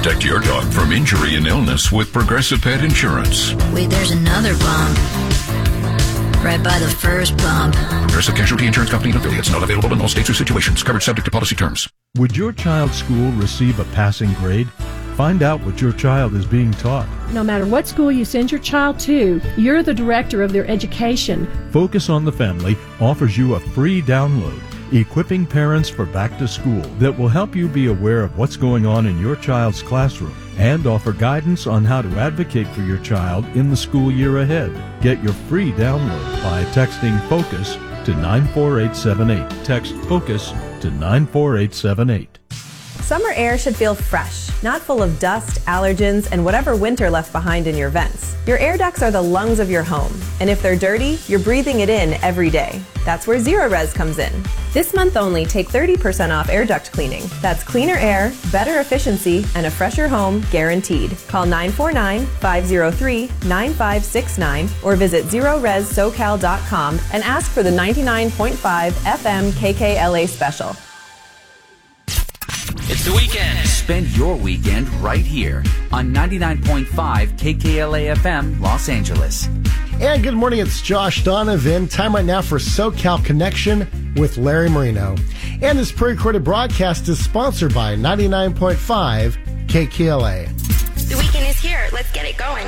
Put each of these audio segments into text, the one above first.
Protect your dog from injury and illness with Progressive Pet Insurance. Wait, there's another bump. Right by the first bump. Progressive Casualty Insurance Company and affiliates. Not available in all states or situations. Coverage subject to policy terms. Would your child's school receive a passing grade? Find out what your child is being taught. No matter what school you send your child to, you're the director of their education. Focus on the Family offers you a free download, Equipping Parents for Back to School, that will help you be aware of what's going on in your child's classroom and offer guidance on how to advocate for your child in the school year ahead. Get your free download by texting FOCUS to 94878. Text FOCUS to 94878. Summer air should feel fresh, not full of dust, allergens, and whatever winter left behind in your vents. Your air ducts are the lungs of your home, and if they're dirty, you're breathing it in every day. That's where Zerorez comes in. This month only, take 30% off air duct cleaning. That's cleaner air, better efficiency, and a fresher home guaranteed. Call 949-503-9569 or visit ZerorezSoCal.com and ask for the 99.5 FM KKLA special. It's the weekend. Spend your weekend right here on 99.5 KKLA FM, Los Angeles. And good morning, it's Josh Donovan. Time right now for SoCal Connection with Larry Marino. And this pre-recorded broadcast is sponsored by 99.5 KKLA. The weekend is here. Let's get it going.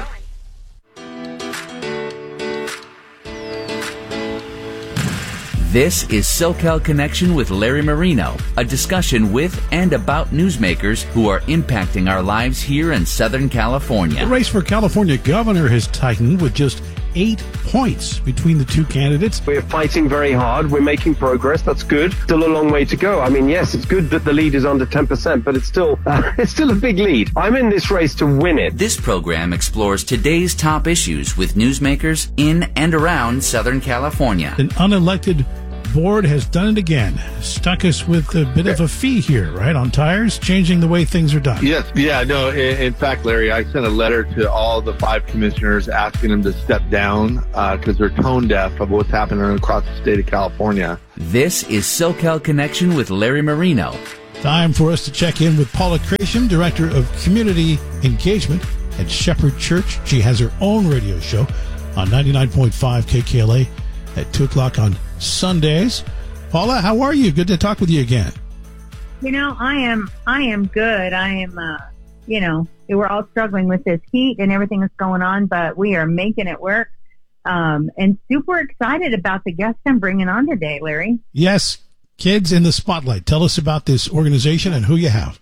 This is SoCal Connection with Larry Marino, a discussion with and about newsmakers who are impacting our lives here in Southern California. The race for California governor has tightened with just 8 points between the two candidates. We're fighting very hard. We're making progress. That's good. Still a long way to go. I mean, yes, it's good that the lead is under 10%, but it's still a big lead. I'm in this race to win it. This program explores today's top issues with newsmakers in and around Southern California. An unelected board has done it again. Stuck us with a bit of a fee here, right, on tires, changing the way things are done. Yes, yeah, no, in fact, Larry, I sent a letter to all the 5 commissioners asking them to step down because they're tone deaf of what's happening across the state of California. This is SoCal Connection with Larry Marino. Time for us to check in with Paula Creation, Director of Community Engagement at Shepherd Church. She has her own radio show on 99.5 KKLA at 2 o'clock on Sundays. Paula, how are you? Good to talk with you again. You know, I am good. I am, we're all struggling with this heat and everything that's going on, but we are making it work. And super excited about the guest I'm bringing on today, Larry. Yes, Kids in the Spotlight. Tell us about this organization and who you have.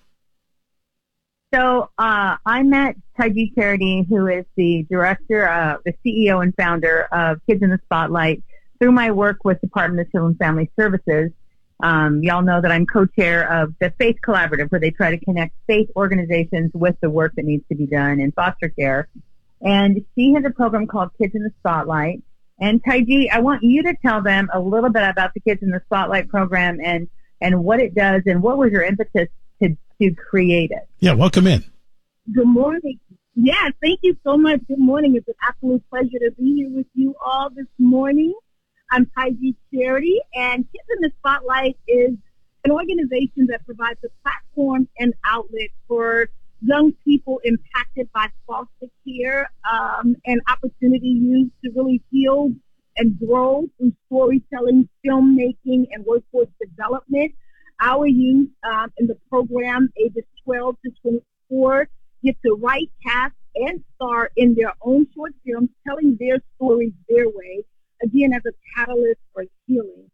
So I met Taiji Charity, who is the director, the CEO and founder of Kids in the Spotlight, through my work with Department of Children and Family Services. Y'all know that I'm co-chair of the Faith Collaborative, where they try to connect faith organizations with the work that needs to be done in foster care. And she has a program called Kids in the Spotlight. And Taiji, I want you to tell them a little bit about the Kids in the Spotlight program and what it does and what was your impetus to create it. Yeah, welcome in. Good morning. Yeah, thank you so much. Good morning. It's an absolute pleasure to be here with you all this morning. I'm Taiji Charity, and Kids in the Spotlight is an organization that provides a platform and outlet for young people impacted by foster care and opportunity used to really heal and grow through storytelling, filmmaking, and workforce development. Our youth in the program, ages 12 to 24, get to write, cast, and star in their own short films, telling their stories their way, again, as a catalyst for healing.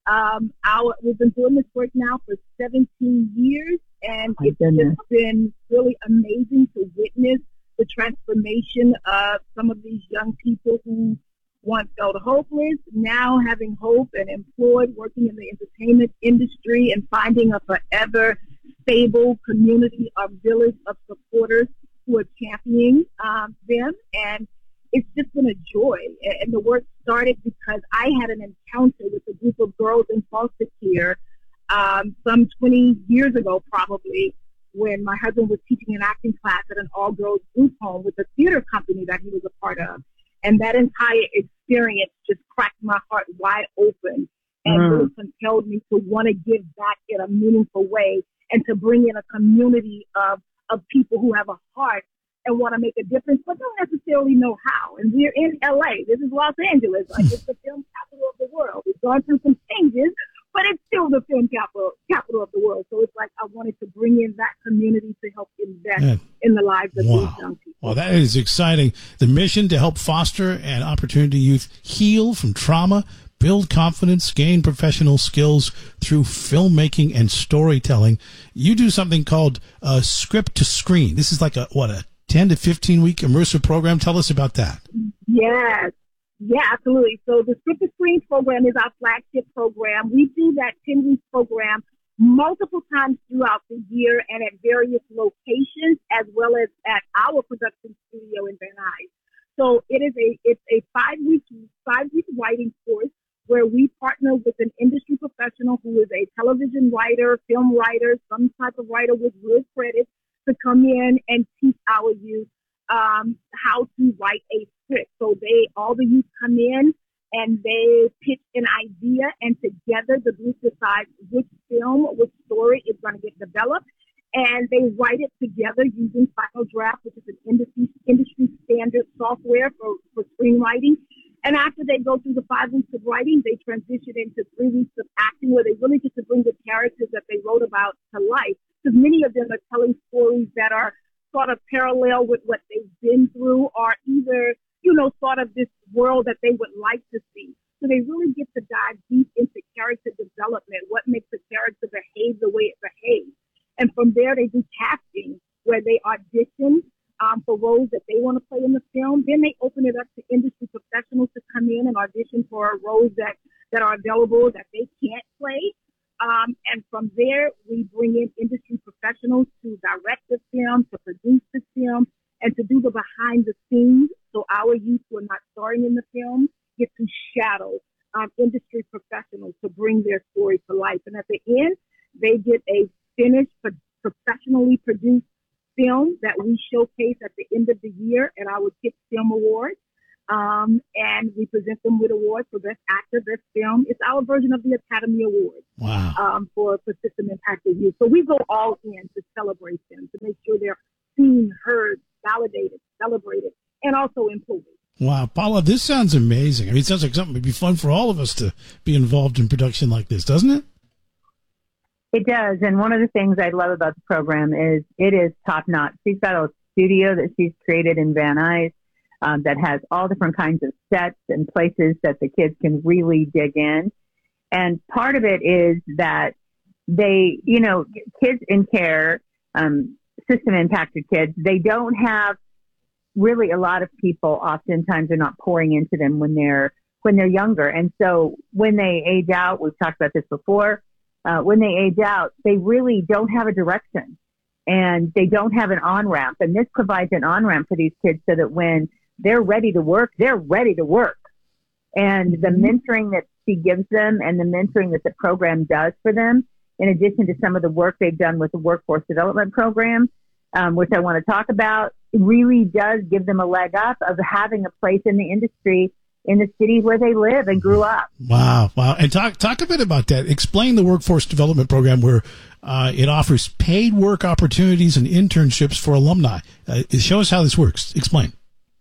We've been doing this work now for 17 years, and it's just been really amazing to witness the transformation of some of these young people who once felt hopeless, now having hope and employed, working in the entertainment industry and finding a forever stable community or village of supporters who are championing them. And it's just been a joy. And the work started because I had an encounter with a group of girls in foster care some 20 years ago, probably, when my husband was teaching an acting class at an all-girls group home with a theater company that he was a part of. And that entire experience just cracked my heart wide open and really compelled me to want to give back in a meaningful way and to bring in a community of of people who have a heart and want to make a difference, but don't necessarily know how. And we're in LA. This is Los Angeles. Like, it's the film capital of the world. We've gone through some changes, but it's still the film capital of the world. So it's like I wanted to bring in that community to help invest in the lives of these young people. Well, that is exciting. The mission to help foster and opportunity youth heal from trauma, build confidence, gain professional skills through filmmaking and storytelling. You do something called Script to Screen. This is like a 10 to 15 week immersive program. Tell us about that. Yes. Yeah, absolutely. So the Script to Screen program is our flagship program. We do that 10-week program multiple times throughout the year and at various locations, as well as at our production studio in Van Nuys. So it's a 5-week writing course where we partner with an industry professional who is a television writer, film writer, some type of writer with real credits to come in and teach our youth how to write a script. So all the youth come in and they pitch an idea, and together the group decides which film, which story is going to get developed, and they write it together using Final Draft, which is an industry standard software for screenwriting. And after they go through the 5 weeks of writing, they transition into 3 weeks of acting, where they really get to bring the characters that they wrote about to life, because many of them are telling stories that are sort of parallel with what they've been through, or either, sort of this world that they would like to see. So they really get to dive deep into character development, what makes a character behave the way it behaves. And from there, they do casting, where they audition for roles that they want to play in the film. Then they open it up to industry professionals to come in and audition for roles that are available that they can't play. And from there, we bring in industry professionals to direct the film, to produce the film, and to do the behind the scenes. So our youth who are not starring in the film get to shadow industry professionals to bring their story to life. And at the end, they get a finished, professionally produced film that we showcase at the end of the year at our Kids Film Awards. And we present them with awards for Best Actor, Best Film. It's our version of the Academy Awards. Wow. For system impacted youth. So we go all in to celebrate them, to make sure they're seen, heard, validated, celebrated, and also employed. Wow, Paula, this sounds amazing. I mean, it sounds like something would be fun for all of us to be involved in production like this, doesn't it? It does. And one of the things I love about the program is it is top-notch. She's got a studio that she's created in Van Nuys that has all different kinds of sets and places that the kids can really dig in. And part of it is that they, kids in care, system-impacted kids, they don't have really a lot of people oftentimes are not pouring into them when they're younger. And so when they age out, we've talked about this before, when they age out, they really don't have a direction and they don't have an on-ramp. And this provides an on-ramp for these kids so that when they're ready to work, they're ready to work. And the mentoring that she gives them and the mentoring that the program does for them, in addition to some of the work they've done with the workforce development program, which I want to talk about, really does give them a leg up of having a place in the industry in the city where they live and grew up. Wow. And talk a bit about that. Explain the workforce development program where it offers paid work opportunities and internships for alumni. Show us how this works. Explain.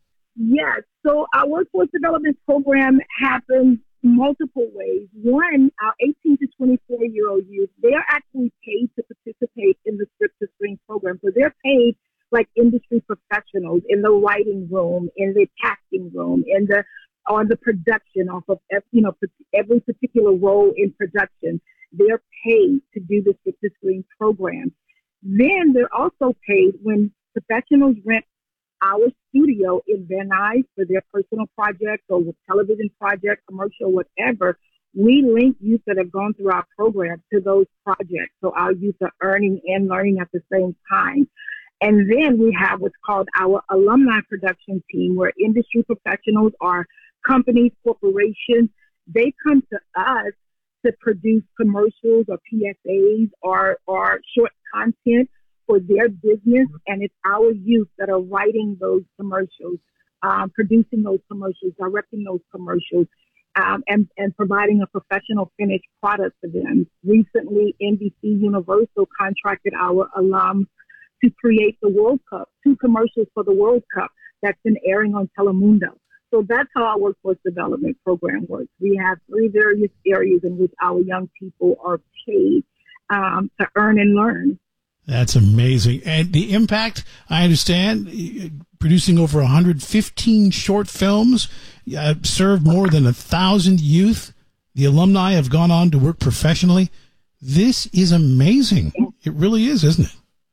Yes. So our workforce development program happens multiple ways. One, our 18 to 24-year-old youth, they are actually paid to participate in the Script to Screen program. So they're paid like industry professionals in the writing room, in the casting room, on the production off of, every particular role in production. They're paid to do the Script to Screen program. Then they're also paid when professionals rent our studio in Van Nuys for their personal projects or with television project, commercial, whatever. We link youth that have gone through our program to those projects. So our youth are earning and learning at the same time. And then we have what's called our alumni production team, where industry professionals or companies, corporations, they come to us to produce commercials or PSAs or short content for their business. And it's our youth that are writing those commercials, producing those commercials, directing those commercials, and providing a professional finished product for them. Recently, NBC Universal contracted our alum to create the World Cup, 2 commercials for the World Cup that's been airing on Telemundo. So that's how our workforce development program works. We have 3 various areas in which our young people are paid to earn and learn. That's amazing. And the impact, I understand, producing over 115 short films, served more than 1,000 youth. The alumni have gone on to work professionally. This is amazing. It really is, isn't it?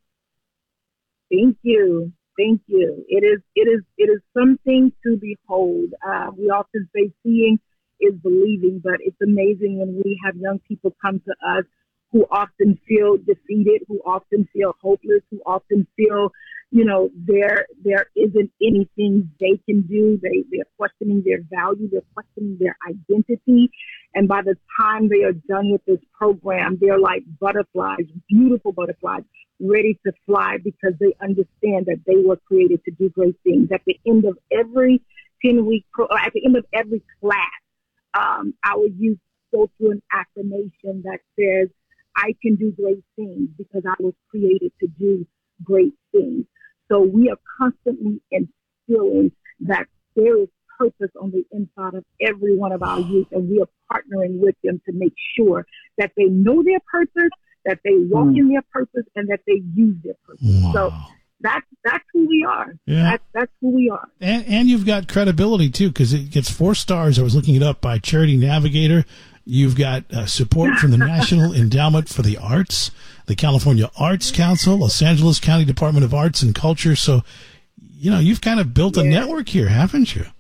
Thank you. Thank you. It is something to behold. We often say seeing is believing, but it's amazing when we have young people come to us who often feel defeated, who often feel hopeless, who often feel, there isn't anything they can do. They're questioning their value. They're questioning their identity. And by the time they are done with this program, they're like butterflies, beautiful butterflies, ready to fly because they understand that they were created to do great things. At the end of every 10-week, at the end of every class, our youth go through an affirmation that says, I can do great things because I was created to do great things. So we are constantly instilling that there is purpose on the inside of every one of our youth, and we are partnering with them to make sure that they know their purpose, that they walk in their purpose, and that they use their purpose. Wow. So that's who we are. Yeah. That's who we are. And you've got credibility, too, because it gets 4 stars. I was looking it up by Charity Navigator. You've got support from the National Endowment for the Arts, the California Arts Council, Los Angeles County Department of Arts and Culture. So, you've kind of built a network here, haven't you?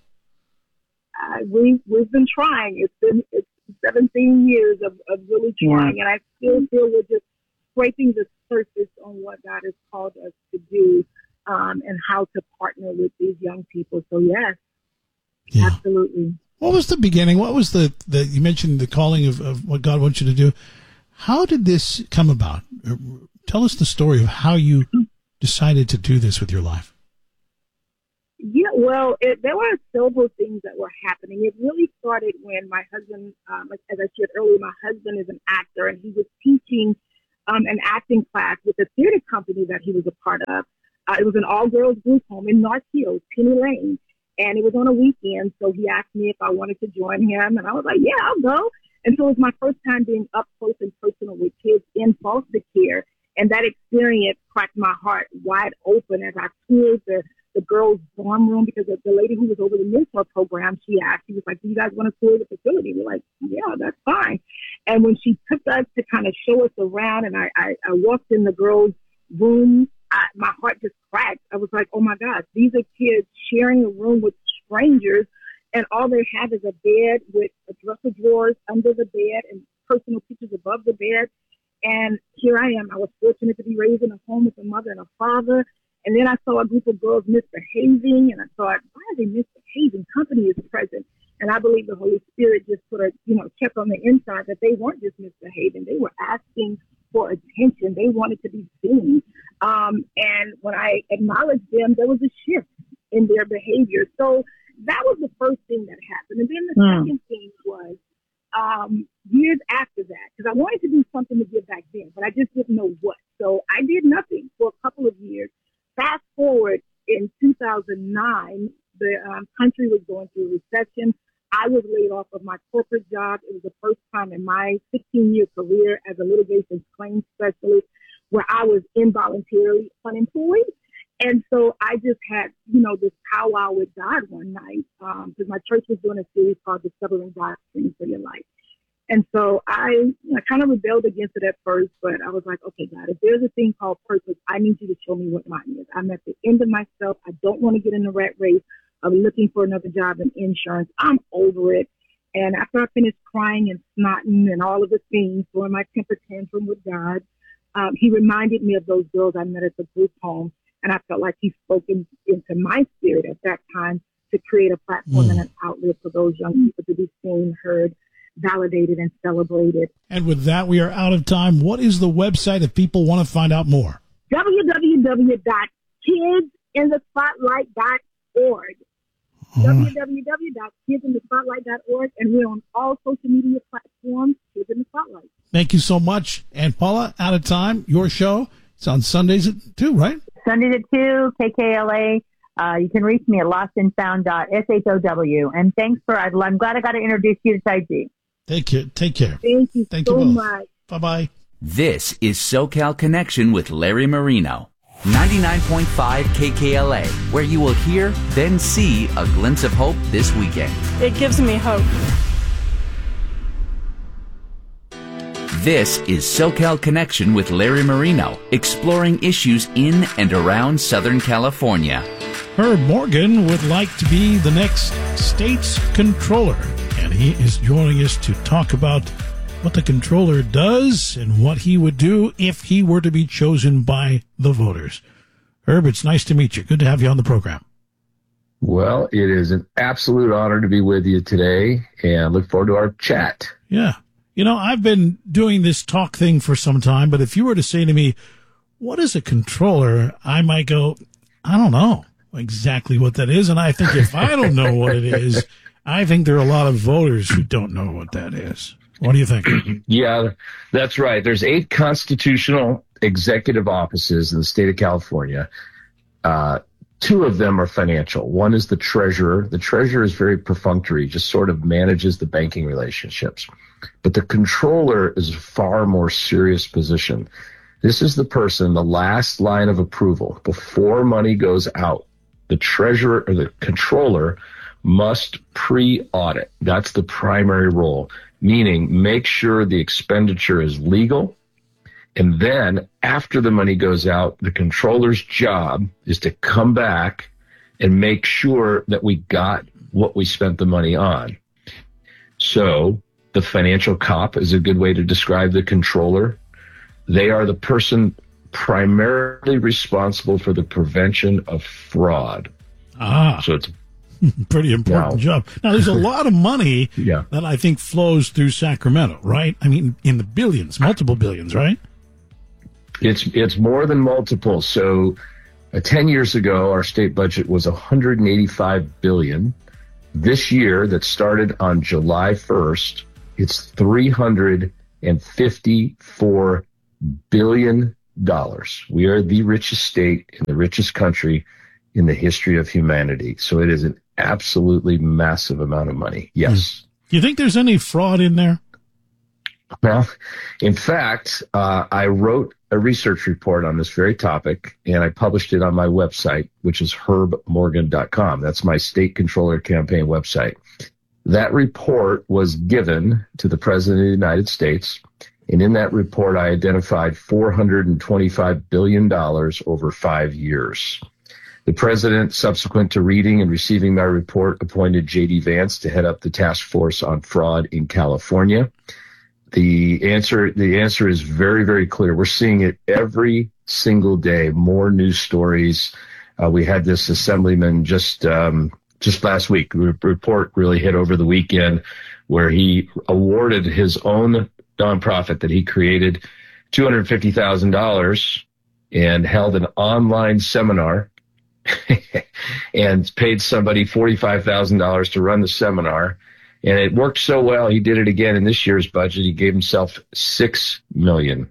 We've been trying. It's 17 years of really trying, and I still feel we're just scraping the surface on what God has called us to do, and how to partner with these young people. So yes, absolutely. What was the beginning? What was the you mentioned the calling of what God wants you to do. How did this come about? Tell us the story of how you decided to do this with your life. Yeah, well, there were several things that were happening. It really started when my husband, as I shared earlier, my husband is an actor, and he was teaching an acting class with a theater company that he was a part of. It was an all-girls group home in North Hills, Penny Lane, and it was on a weekend, so he asked me if I wanted to join him, and I was like, yeah, I'll go. And so it was my first time being up close and personal with kids in foster care, and that experience cracked my heart wide open as I toured the girls' dorm room, because the lady who was over the mentor program, she was like, do you guys want to tour the facility? We're like, yeah, that's fine. And when she took us to kind of show us around, and I walked in the girls' room, my heart just cracked. I was like, oh my gosh, these are kids sharing a room with strangers, and all they have is a bed with a dresser drawers under the bed and personal pictures above the bed. And here I am. I was fortunate to be raised in a home with a mother and a father. And then I saw a group of girls misbehaving, and I thought, why are they misbehaving? Company is present. And I believe the Holy Spirit just kept on the inside that they weren't just misbehaving. They were asking for attention. They wanted to be seen. And when I acknowledged them, there was a shift in their behavior. So that was the first thing that happened. And then the second thing was years after that, because I wanted to do something to give back then, but I just didn't know what. So I did nothing for a couple of years. Fast forward in 2009, the country was going through a recession. I was laid off of my corporate job. It was the first time in my 16-year career as a litigation claims specialist where I was involuntarily unemployed. And so I just had, this powwow with God one night, because my church was doing a series called Discovering God's Dreams for Your Life. And so I kind of rebelled against it at first, but I was like, okay, God, if there's a thing called purpose, I need you to show me what mine is. I'm at the end of myself. I don't want to get in the rat race of looking for another job in insurance. I'm over it. And after I finished crying and snotting and all of the things, throwing my temper tantrum with God, he reminded me of those girls I met at the group home. And I felt like he spoke into my spirit at that time to create a platform and an outlet for those young people to be seen, heard, validated, and celebrated. And with that, we are out of time. What is the website if people want to find out more? www.kidsinthespotlight.org. www.kidsinthespotlight.org, and we're on all social media platforms, Kids in the Spotlight. Thank you so much. And Paula, out of time, your show, It's on Sundays at 2, right? Sundays at 2, KKLA. You can reach me at lostandfound.show. And thanks I'm glad I got to introduce you to Taiji. Take care. Thank you so both. much. Bye-bye. This is SoCal Connection with Larry Marino. 99.5 KKLA, where you will hear, then see a glimpse of hope this weekend. It gives me hope. This is SoCal Connection with Larry Marino, exploring issues in and around Southern California. Herb Morgan would like to be the next state's controller, and he is joining us to talk about what the controller does and what he would do if he were to be chosen by the voters. Herb, it's nice to meet you. Good to have you on the program. Well, it is an absolute honor to be with you today, and look forward to our chat. Yeah. You know, I've been doing this talk thing for some time, but if you were to say to me, what is a controller? I might go, I don't know exactly what that is. And I think if I don't know what it is, I think there are a lot of voters who don't know what that is. What do you think? Yeah, that's right. There's 8 constitutional executive offices in the state of California. 2 of them are financial. One is the treasurer. The treasurer is very perfunctory, just sort of manages the banking relationships. But the controller is a far more serious position. This is the person, the last line of approval. Before money goes out, the treasurer or the controller must pre-audit. That's the primary role, meaning make sure the expenditure is legal. And then after the money goes out, the controller's job is to come back and make sure that we got what we spent the money on. So the financial cop is a good way to describe the controller. They are the person primarily responsible for the prevention of fraud. So it's pretty important job. Now, there's a lot of money Yeah. that I think flows through Sacramento, right? I mean, in the billions, multiple billions, right? It's more than multiple. So 10 years ago, our state budget was $185 billion. This year, that started on July 1st, it's $354 billion. We are the richest state in the richest country in the history of humanity. So it is an absolutely massive amount of money. Yes. Do you think there's any fraud in there? Well, in fact, I wrote a research report on this very topic, and I published it on my website, which is herbmorgan.com. That's my state controller campaign website. That report was given to the President of the United States, and in that report, I identified $425 billion over 5 years. The President, subsequent to reading and receiving my report, appointed J.D. Vance to head up the task force on fraud in California. The answer is very, very clear. We're seeing it every single day. More news stories. We had this assemblyman just last week. The report really hit over the weekend, where he awarded his own nonprofit that he created $250,000 and held an online seminar and paid somebody $45,000 to run the seminar. And it worked so well, he did it again in this year's budget. He gave himself $6 million.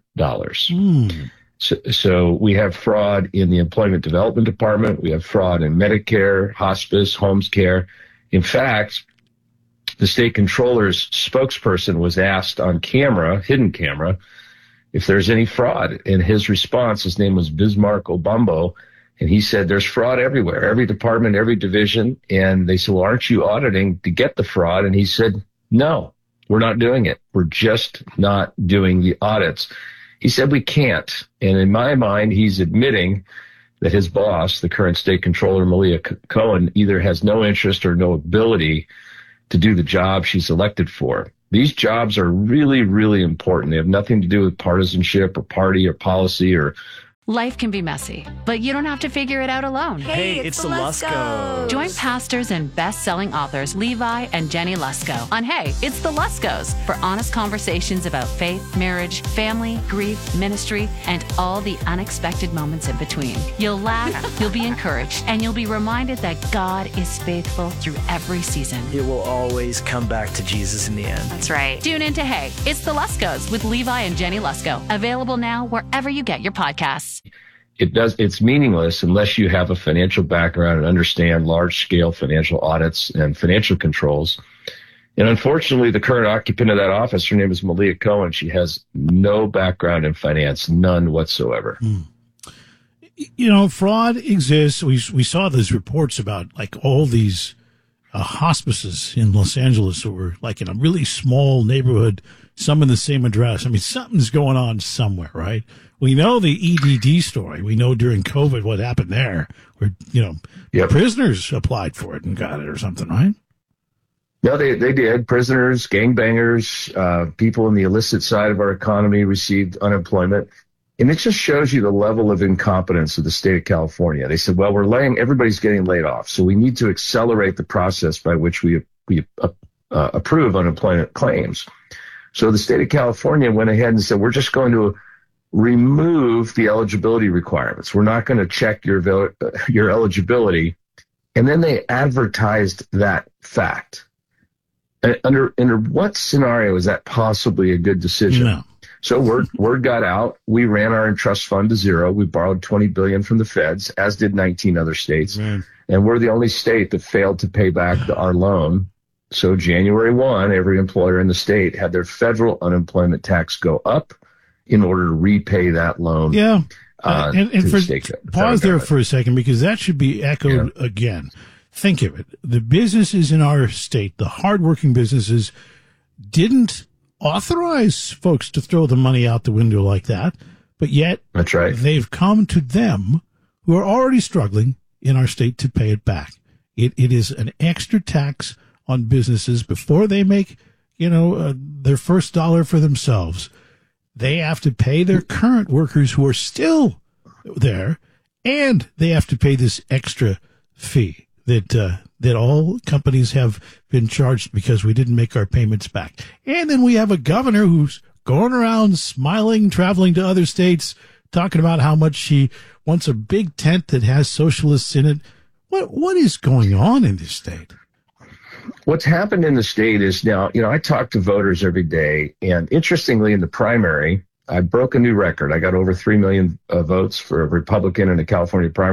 So we have fraud in the Employment Development Department. We have fraud in Medicare, hospice, homes care. In fact, the state controller's spokesperson was asked on camera, hidden camera, if there's any fraud. And his response, his name was Bismarck Obambo, and he said, there's fraud everywhere, every department, every division. And they said, well, aren't you auditing to get the fraud? And he said, no, we're not doing it. We're just not doing the audits. He said, we can't. And in my mind, he's admitting that his boss, the current state controller, Malia Cohen, either has no interest or no ability to do the job she's elected for. These jobs are really, really important. They have nothing to do with partisanship or party or policy or Life can be messy, but you don't have to figure it out alone. Hey, it's the Luskos. Join pastors and best-selling authors Levi and Jenny Lusko on Hey, It's the Luskos for honest conversations about faith, marriage, family, grief, ministry, and all the unexpected moments in between. You'll laugh, you'll be encouraged, and you'll be reminded that God is faithful through every season. It will always come back to Jesus in the end. That's right. Tune into Hey, It's the Luskos with Levi and Jenny Lusko. Available now wherever you get your podcasts. business. It's meaningless unless you have a financial background and understand large-scale financial audits and financial controls. And unfortunately, the current occupant of that office, her name is Malia Cohen. She has no background in finance, none whatsoever. You know, fraud exists. We saw those reports about like all these hospices in Los Angeles that were like in a really small neighborhood, some in the same address. I mean, something's going on somewhere, right? We know the EDD story. We know during COVID what happened there, where, prisoners applied for it and got it or something, right? No, they did. Prisoners, gangbangers, people in the illicit side of our economy received unemployment. And it just shows you the level of incompetence of the state of California. They said, well, everybody's getting laid off, so we need to accelerate the process by which we approve unemployment claims. So the state of California went ahead and said, we're just going to remove the eligibility requirements. We're not going to check your eligibility. And then they advertised that fact. Under what scenario is that possibly a good decision? No. So word got out. We ran our trust fund to zero. We borrowed $20 billion from the feds, as did 19 other states. And we're the only state that failed to pay back our loan. So January 1, every employer in the state had their federal unemployment tax go up in order to repay that loan. Yeah. And pause there for a second, because that should be echoed again. Think of it. The businesses in our state, the hardworking businesses, didn't authorize folks to throw the money out the window like that, but yet that's right. They've come to them who are already struggling in our state to pay it back. It is an extra tax on businesses before they make, their first dollar for themselves. They have to pay their current workers who are still there, and they have to pay this extra fee that all companies have been charged because we didn't make our payments back. And then we have a governor who's going around smiling, traveling to other states, talking about how much she wants a big tent that has socialists in it. What is going on in this state? What's happened in the state is now, I talk to voters every day, and interestingly, in the primary, I broke a new record. I got over 3 million votes for a Republican in a California primary.